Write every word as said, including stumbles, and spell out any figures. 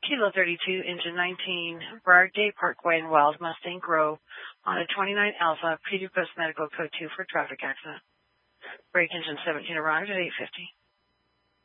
Kilo thirty-two, engine nineteen, Bragg Day Parkway in Wild Mustang Grove on a twenty-nine Alpha, Petey Post Medical Code two for traffic accident. Brake engine seventeen arrived at eight fifty.